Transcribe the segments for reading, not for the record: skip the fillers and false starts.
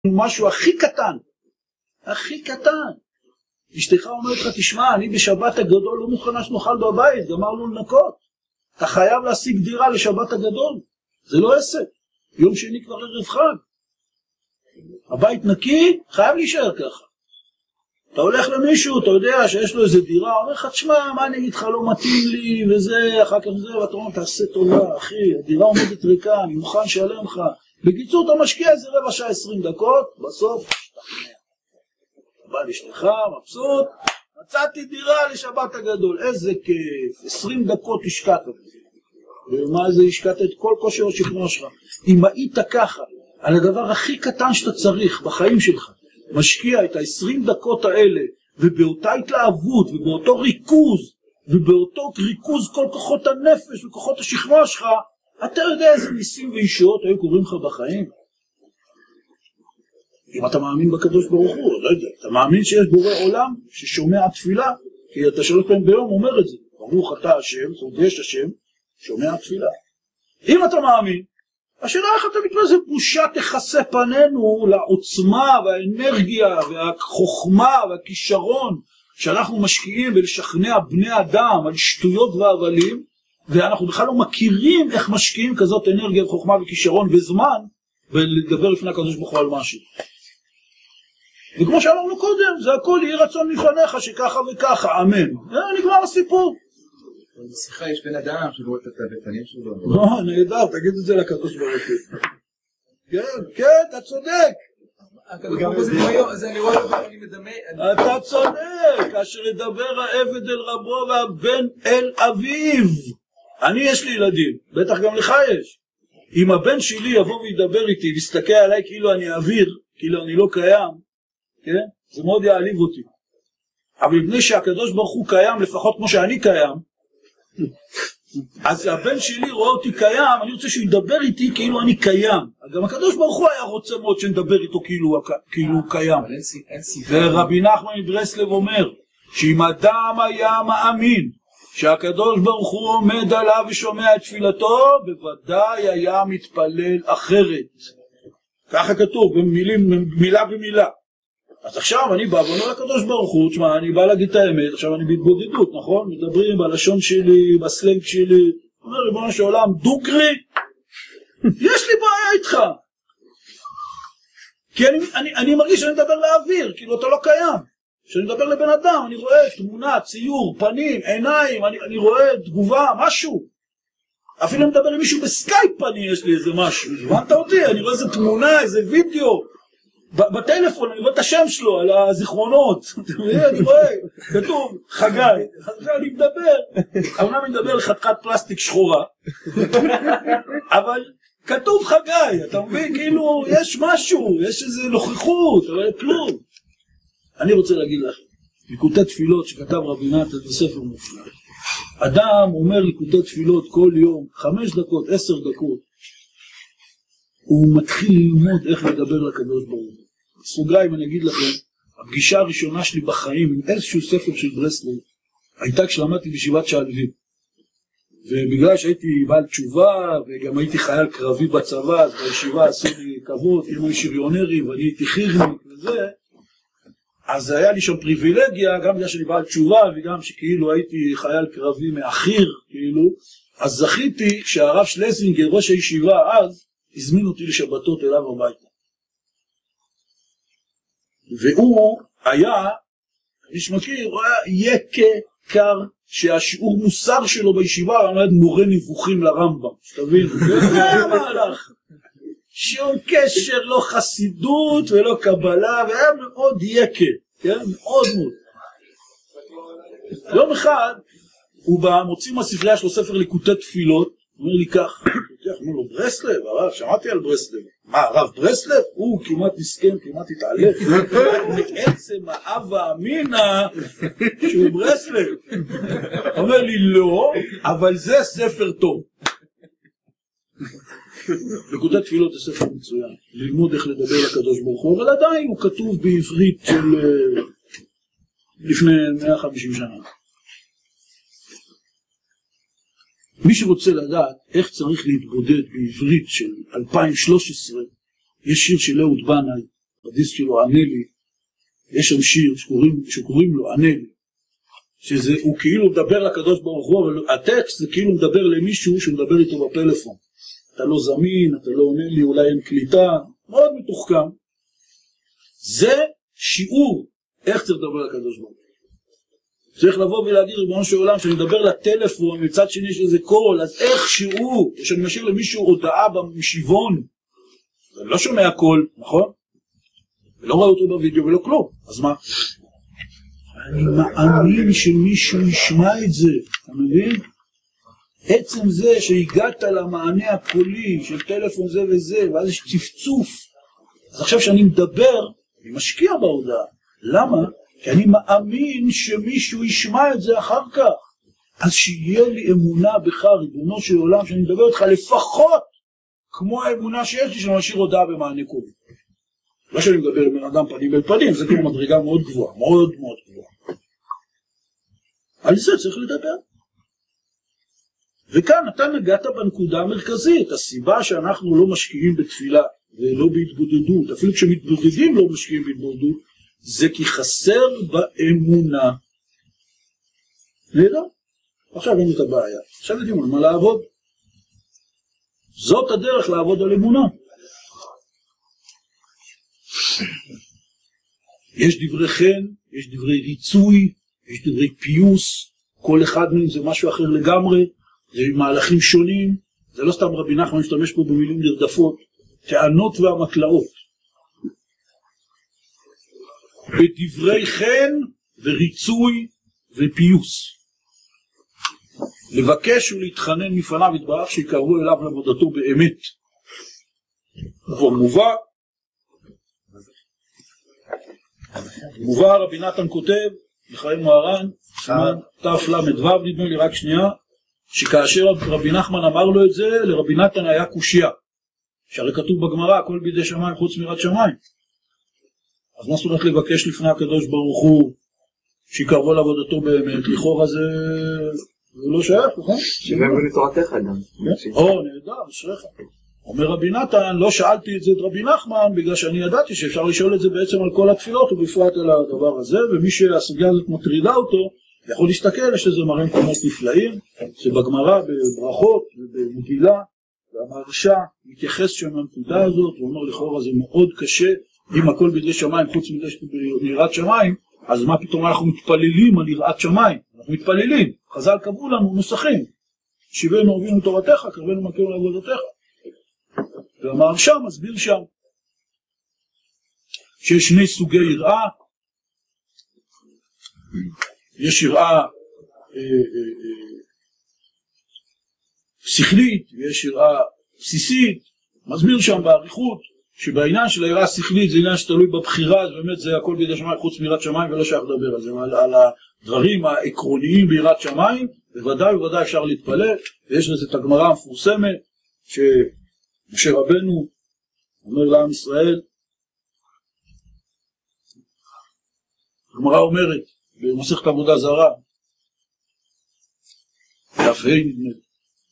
משהו הכי קטן, הכי קטן. אשתך אומרת לך, תשמע, אני בשבת הגדול לא מוכנה שנאכל בבית, גמרנו לנקות. אתה חייב להשיג דירה לשבת הגדול, זה לא עסק. יום שני כבר ערב חג. הבית נקי, חייב להישאר ככה. אתה הולך למישהו, אתה יודע שיש לו איזה דירה, אומר לך, תשמע, מה אני אגיד לך, לא מתאים לי, וזה, אחר כך זה, ואתה אומר, תעשה טובה, אחי, הדירה עומדת ריקה, אני מוכן שאלם לך. בקיצור, אתה משקיע איזה רבע שעה 20 דקות, בסוף, תשתכנע. בא לאשתך, מבסוט, מצאתי דירה לשבת הגדול, איזה כיף, 20 דקות השקעת. ומה זה השקעת את כל כושר השכנוע שלך? אם היית ככה, על הדבר הכי קטן שאתה צריך בחיים שלך, משקיע את ה-20 דקות האלה, ובאותה התלהבות, ובאותו ריכוז, ובאותו ריכוז כל כוחות הנפש וכוחות השכנוע שלך, אתה יודע איזה ניסים ואישות היו קוראים לך בחיים? אם אתה מאמין בקדוש ברוך הוא, לא יודע, אתה מאמין שיש בורא עולם ששומע תפילה, כי אתה 3 פעמים ביום אומר את זה, ברוך אתה השם, זאת אומרת יש השם, שומע תפילה. אם אתה מאמין, השאלה איך אתה מתמודד, זה בושה תכסה פנינו לעוצמה והאנרגיה והחוכמה והכישרון שאנחנו משקיעים ולשכנע בני אדם על שטויות והבלים, ואנחנו בכלל לא מכירים איך משקיעים כזאת אנרגיה וחוכמה וכישרון וזמן ולדבר לפני הקדוש ברוך הוא על משהו. וכמו שאמרנו קודם, זה הכל יהיה רצון לפניך שככה וככה, אמן. נגמר הסיפור. בשיחה יש בן אדם שרואה את הבפנים שלו. לא, נהדר, תגיד את זה לקדוש ברוך הוא. כן, אתה צודק. אתה צודק, אשר ידבר העבד אל רבו והבן אל אביו. אני יש לי ילדים, בטח גם לך יש. אם הבן שלי יבוא וידבר איתי ויסתכל עליי כאילו אני אוויר, כאילו אני לא קיים, כן? זה מאוד יעליב אותי. אבל לפני שהקדוש ברוך הוא קיים לפחות כמו שאני קיים, אז הבן שלי רואה אותי קיים, אני רוצה שהוא ידבר איתי כאילו אני קיים. גם הקדוש ברוך הוא היה רוצה מאוד שנדבר איתו כאילו הוא קיים. ורבי נחמן מברסלב אומר שאם אדם היה מאמין שהקדוש ברוך הוא עומד עליו ושומע את תפילתו, בוודאי היה מתפלל אחרת. ככה כתוב, מילה במילה. אז עכשיו אני בא ואומר לקדוש ברוך הוא, תשמע, אני בא להגיד את האמת, עכשיו אני בהתבודדות, נכון? מדברים בלשון שלי, בסלנג שלי, אומר ריבונו של עולם, דוגרי, יש לי בעיה איתך. כי אני מרגיש שאני מדבר לאוויר, כאילו אתה לא קיים. כשאני מדבר לבן אדם, אני רואה תמונה, ציור, פנים, עיניים, אני רואה תגובה, משהו. אפילו אני מדבר עם מישהו בסקייפ, יש לי איזה משהו. הבנת אותי? אני רואה איזה תמונה, איזה וידאו. בטלפון, אני רואה את השם שלו על הזיכרונות. אני רואה, כתוב, חגי. עכשיו אני מדבר. אמנם אני מדבר לחתיכת פלסטיק שחורה. אבל כתוב חגי, אתה מבין? כאילו, יש משהו, יש איזה נוכחות, אבל כלום. אני רוצה להגיד לכם, ליקוטי תפילות שכתב רבי נתן בספר מופלא. אדם אומר ליקוטי תפילות כל יום, 5 דקות, 10 דקות, הוא מתחיל ללמוד איך לדבר לקדוש ברוך הוא. סוגריים אני אגיד לכם, הפגישה הראשונה שלי בחיים עם איזשהו ספר של ברסלב, הייתה כשלמדתי בישיבת שעלבים. ובגלל שהייתי בעל תשובה, וגם הייתי חייל קרבי בצבא, אז בישיבה עשו לי כבוד, כאילו היו שריונרים, ואני הייתי חירניק וזה, אז היה לי שם פריבילגיה, גם בגלל שאני בעל תשובה, וגם שכאילו הייתי חייל קרבי מאחיר, כאילו, אז זכיתי שהרב שלזינגר, ראש הישיבה אז, הזמין אותי לשבתות אליו הביתה. והוא היה, מי שמכיר, הוא היה יקה קר, שהשיעור מוסר שלו בישיבה, הוא היה מורה נבוכים לרמב"ם, שתבין, זה היה מהלך. שום קשר, לא חסידות ולא קבלה, והיה מאוד יקה, כן? מאוד מאוד. יום אחד, הוא בא, מוציא מהספרייה שלו ספר ליקוטי תפילות, אומר לי כך, אומר לו, ברסלב, הרב, שמעתי על ברסלב. מה, הרב ברסלב? הוא כמעט מסכן, כמעט התעלף. בעצם האב האמינה שהוא ברסלב. אומר לי, לא, אבל זה ספר טוב. ליקוטי תפילות זה ספר מצוין. ללמוד איך לדבר לקדוש ברוך הוא, אבל עדיין הוא כתוב בעברית של לפני 150 שנה. מי שרוצה לדעת איך צריך להתבודד בעברית של 2013, יש שיר של אהוד בנאי, בדיסק שלו ענה לי, יש שם שיר שקוראים לו ענה לי, שהוא כאילו מדבר לקדוש ברוך הוא, אבל הטקסט זה כאילו מדבר למישהו שמדבר איתו בפלאפון. אתה לא זמין, אתה לא עונה לי, אולי אין קליטה, מאוד מתוחכם. זה שיעור איך צריך לדבר לקדוש ברוך הוא. צריך לבוא ולהגיד ריבונו של עולם, שאני מדבר לטלפון, מצד שני יש איזה קול, אז איך שיעור, כשאני משאיר למישהו הודעה במשיבון, אני לא שומע קול, נכון? ולא רואה אותו בווידאו ולא כלום, אז מה? אני מאמין שמישהו ישמע את זה, אתה מבין? עצם זה שהגעת למענה הקולי של טלפון זה וזה, ואז יש צפצוף, אז עכשיו שאני מדבר, אני משקיע בהודעה. למה? כי אני מאמין שמישהו ישמע את זה אחר כך. אז שיהיה לי אמונה בך, ריבונו של עולם, שאני מדבר איתך לפחות כמו האמונה שיש לי שאני משאיר הודעה במענה קולי. לא שאני מדבר עם אדם פנים אל פנים, זה כמו מדרגה מאוד גבוהה, מאוד מאוד גבוהה. על זה צריך לדבר. וכאן אתה נגעת בנקודה המרכזית, הסיבה שאנחנו לא משקיעים בתפילה ולא בהתבודדות, אפילו כשמתבודדים לא משקיעים בהתבודדות, זה כי חסר באמונה. נדע? עכשיו אין את הבעיה. עכשיו יודעים על מה לעבוד. זאת הדרך לעבוד על אמונה. יש דברי חן, יש דברי ריצוי, יש דברי פיוס, כל אחד מהם זה משהו אחר לגמרי, זה מהלכים שונים, זה לא סתם רבי נחמן משתמש פה במילים נרדפות, טענות והמקלעות. בדברי חן וריצוי ופיוס. לבקש ולהתחנן מפניו יתברך שיקרבו אליו לעבודתו באמת. מובא רבי נתן כותב, לחיים מוהר"ן, סימן תל"ו נדמה לי רק שנייה, שכאשר רבי נחמן אמר לו את זה, לרבי נתן היה קושיה. שהרי כתוב בגמרא, הכל בידי שמיים חוץ מיראת שמיים. אז מה זאת אומרת לבקש לפני הקדוש ברוך הוא, שיקרבו לעבודתו באמת, לכאורה זה לא שייך, נכון? שווה ולתורתך גם. נהדר, אשריך. אומר רבי נתן, לא שאלתי את זה את רבי נחמן, בגלל שאני ידעתי שאפשר לשאול את זה בעצם על כל התפילות, ובפרט על הדבר הזה, ומי שהסוגיה הזאת מטרידה אותו, יכול להסתכל, יש לזה מראים כמות נפלאים, שבגמרא, בברכות, ובמגילה, והמהרש"א מתייחס שם לנקודה הזאת, הוא אומר לכאורה זה מאוד קשה, אם הכל בידי שמיים חוץ מיראת שמיים, אז מה פתאום אנחנו מתפללים על יראת שמיים? אנחנו מתפללים, חז"ל קבעו לנו נוסחים, שיבנו אבינו תורתך, קרבנו מכינו לעבודתך. והמהרש"א מסביר שם שיש שני סוגי יראה, יש יראה שכלית ויש יראה בסיסית, מסביר שם בעריכות שבעניין של היראה השכלית זה עניין שתלוי בבחירה, אז באמת זה הכל בידי שמיים חוץ מיראת שמיים ולא שייך לדבר על זה, על הדברים העקרוניים ביראת שמיים בוודאי ובוודאי אפשר להתפלל, ויש לזה את הגמרא המפורסמת שמשה רבנו אומר לעם ישראל, הגמרא אומרת במסכת עבודה זרה, דף ה' נדמה לי,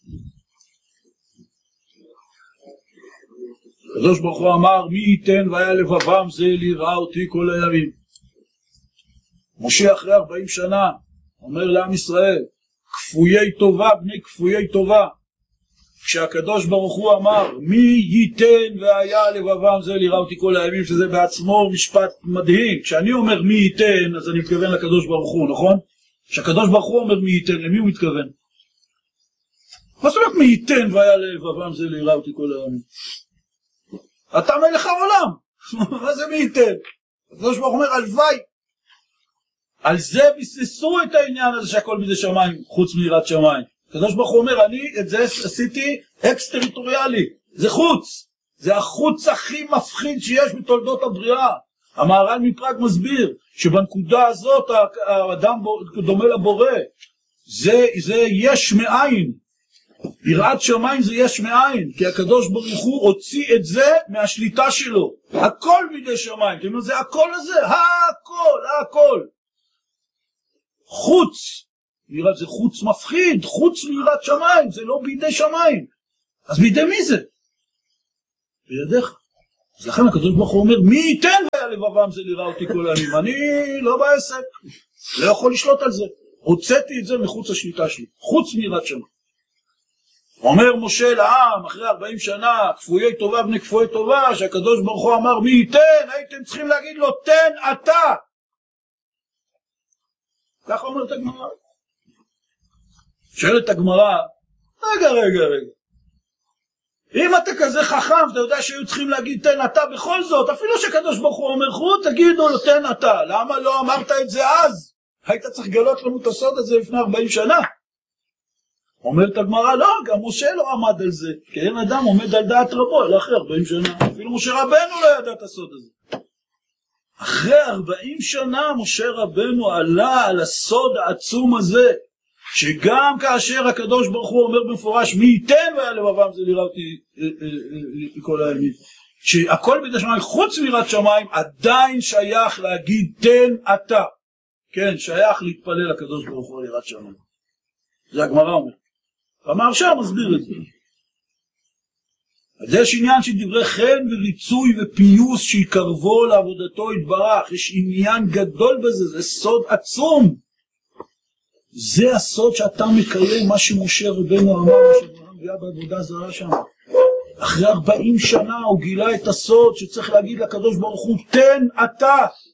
הקדוש ברוך הוא אמר, מי ייתן והיה לבבם זה ליראה אותי כל הימים. משה אחרי 40 שנה אומר לעם ישראל, כפויי טובה בני כפויי טובה. כשהקדוש ברוך הוא אמר, מי ייתן והיה לבבם זה ליראה אותי כל הימים, שזה בעצמו משפט מדהים. כשאני אומר מי ייתן, אז אני מתכוון לקדוש ברוך הוא, נכון? כשהקדוש ברוך הוא אומר מי ייתן, למי הוא מתכוון? מה זאת אומרת מי ייתן והיה לבבם זה ליראה אותי כל הימים? אתה מלך העולם, מה זה מי ייתן? הקדוש ברוך הוא אומר, הלוואי. על זה ביססו את העניין הזה שהכל בידי שמיים, חוץ מיראת שמיים. הקדוש ברוך הוא אומר, אני את זה עשיתי אקס-טריטוריאלי, זה חוץ. זה החוץ הכי מפחיד שיש בתולדות הבריאה. המהר"ל מפראג מסביר שבנקודה הזאת האדם דומה לבורא. זה יש מאין. יראת שמיים זה יש מאין, כי הקדוש ברוך הוא הוציא את זה מהשליטה שלו. הכל בידי שמיים, כאילו זה הכל הזה, הכל. חוץ, זה חוץ מפחיד, חוץ מיראת שמיים, זה לא בידי שמיים. אז בידי מי זה? בידיך. אז לכן הקדוש ברוך הוא אומר, מי ייתן לבבם זה לראה אותי כל הימים. אני לא בעסק, לא יכול לשלוט על זה. הוצאתי את זה מחוץ השליטה שלי, חוץ מיראת שמיים. אומר משה לעם אחרי 40 שנה, כפויי טובה בני כפויי טובה, שהקדוש ברוך הוא אמר מי ייתן, הייתם צריכים להגיד לו תן אתה. ככה אומרת הגמרא. שואלת הגמרא, רגע, אם אתה כזה חכם, אתה יודע שהיו צריכים להגיד תן אתה בכל זאת, אפילו שקדוש ברוך הוא אומר חוץ, תגידו לו תן אתה. למה לא אמרת את זה אז? היית צריך לגלות לנו את הסוד הזה לפני 40 שנה. אומרת הגמרא, לא, גם משה לא עמד על זה, כי אין אדם עומד על דעת רבו, אלא אחרי 40 שנה. אפילו משה רבנו לא ידע את הסוד הזה. אחרי 40 שנה משה רבנו עלה על הסוד העצום הזה, שגם כאשר הקדוש ברוך הוא אומר במפורש מי ייתן והיה לבבם זה לראה אותי כל הימים, שהכל בידי שמיים חוץ מיראת שמיים, עדיין שייך להגיד תן אתה. כן, שייך להתפלל לקדוש ברוך הוא ליראת שמיים. זה הגמרא אומר. המהרש"א מסביר את זה. אז יש עניין של דברי חן וריצוי ופיוס שיקרבו לעבודתו יתברך. יש עניין גדול בזה, זה סוד עצום. זה הסוד שאתה מקיים, מה שמשה רבנו אמר, שאברהם גאה בעבודה זרה שם. אחרי 40 שנה הוא גילה את הסוד שצריך להגיד לקדוש ברוך הוא תן אתה.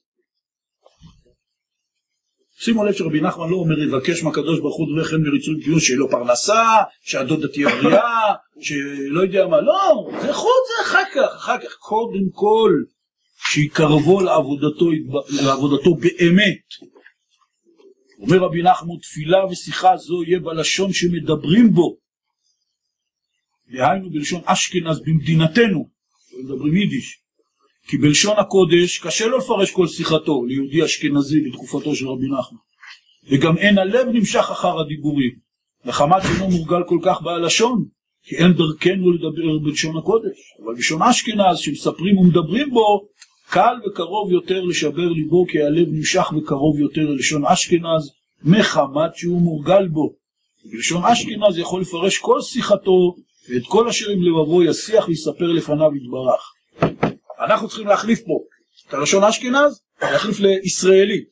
שימו לב שרבי נחמן לא אומר יבקש מהקדוש ברוך הוא דברי חן וריצוי ופיוס שיהיה לו פרנסה, שהדודה תהיה בריאה, שלא יודע מה, לא, זה חוץ זה אחר כך קודם כל שיקרבו לעבודתו באמת. אומר רבי נחמן, תפילה ושיחה זו יהיה בלשון שמדברים בו, דהיינו בלשון אשכנז במדינתנו, מדברים יידיש, כי בלשון הקודש קשה לו לפרש כל שיחתו ליהודי אשכנזי בתקופתו של רבי נחמן, וגם אין הלב נמשך אחר הדיבורים, לחמת שאינו מורגל כל כך בלשון, כי אין דרכנו לדבר בלשון הקודש, אבל בלשון אשכנז שמספרים ומדברים בו, קל וקרוב יותר לשבר ליבו, כי הלב נמשך וקרוב יותר ללשון אשכנז, מחמת שהוא מורגל בו. בלשון אשכנז יכול לפרש כל שיחתו, ואת כל אשר עם לבבו ישיח ויספר לפניו יתברך. אנחנו צריכים להחליף פה את הלשון אשכנז, להחליף לישראלית.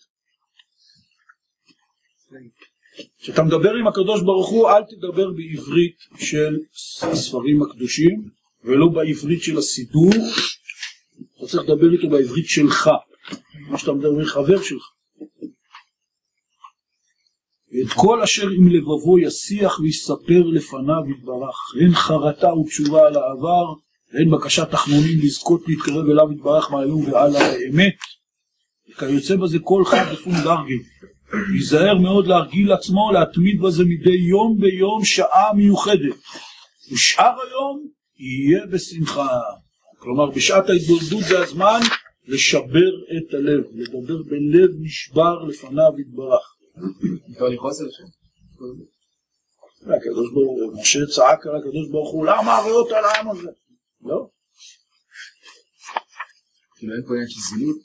כשאתה מדבר עם הקדוש ברוך הוא, אל תדבר בעברית של הספרים הקדושים, ולא בעברית של הסידור, אתה צריך לדבר איתו בעברית שלך, מה שאתה מדבר עם חבר שלך. ואת כל אשר עם לבבו ישיח ויספר לפניו יתברך, אין חרטה ותשובה על העבר, אין בקשת תחנונים לזכות להתקרב אליו יתברך מהיום והלאה באמת. וכיוצא בזה כל חד ופון דרגי, ייזהר מאוד להרגיל עצמו, להתמיד בזה מדי יום ביום שעה מיוחדת, ושאר היום יהיה בשמחה. כלומר, בשעת ההתבודדות זה הזמן לשבר את הלב, לדבר בלב נשבר לפניו יתברך. אפשר לכעוס על השם? הקדוש ברוך הוא, משה צעק על הקדוש ברוך הוא, למה הריאות על העם הזה? לא. כאילו אין פה עניין של זילות?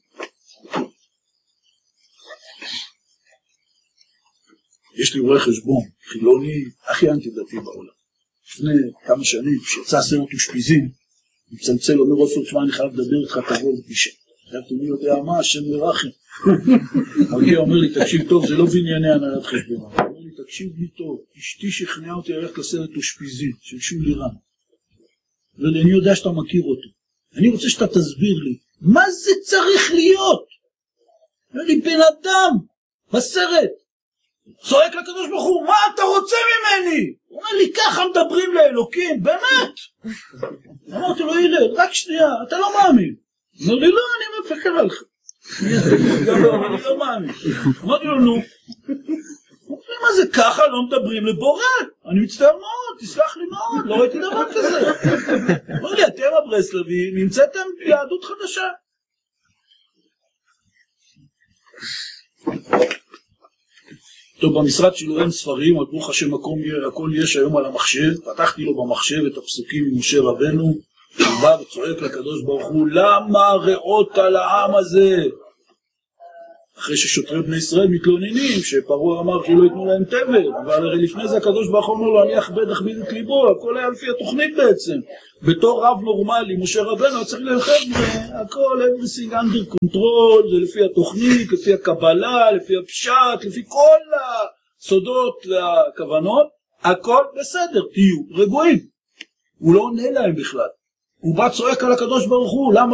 יש לי רואה חשבון, חילוני, הכי אנטי-דתי בעולם. לפני כמה שנים, כשיצא סרט אושפיזין, מצלצל, אומר אופר, תשמע, אני חייב לדבר איתך, תבוא לפגישה. חייבתי, מי יודע מה, השם מרחם. מגיע, אומר לי, תקשיב טוב, זה לא בענייני הנהלת חשבון. אומר לי, תקשיב לי טוב, אשתי שכנעה אותי ללכת לסרט אושפיזין, של שולי רן. אומר לי, אני יודע שאתה מכיר אותו. אני רוצה שאתה תסביר לי, מה זה צריך להיות? אומר לי, בן אדם, בסרט. צועק לקדוש ברוך הוא, מה אתה רוצה ממני? הוא אומר לי, ככה מדברים לאלוקים, באמת? אמרתי לו, הנה, רק שנייה, אתה לא מאמין. הוא אומר לי, לא, אני מפקר עליך. אני לא מאמין. אמרתי לו, נו. מה זה ככה לא מדברים לבורא? אני מצטער מאוד, תסלח לי מאוד, לא ראיתי דבר כזה. אמר לי, אתם הברסלבים, נמצאתם יהדות חדשה. טוב, במשרד שלו אין ספרים, אבל ברוך השם הכל יש היום על המחשב. פתחתי לו במחשב את הפסוקים עם משה רבנו, הוא בא וצועק לקדוש ברוך הוא, למה רעות על העם הזה? אחרי ששוטרי בני ישראל מתלוננים, שפרעה אמר שלא ייתנו להם תבל, אבל הרי לפני זה הקדוש ברוך הוא אומר לו, אני אכביד את ליבו, הכל היה לפי התוכנית בעצם. בתור רב נורמלי, משה רבנו צריך ללחם, הכל everything under control, זה לפי התוכנית, לפי הקבלה, לפי הפשט, לפי כל הסודות והכוונות, הכל בסדר, תהיו רגועים. הוא לא עונה להם בכלל. הוא בא צועק על הקדוש ברוך הוא, למה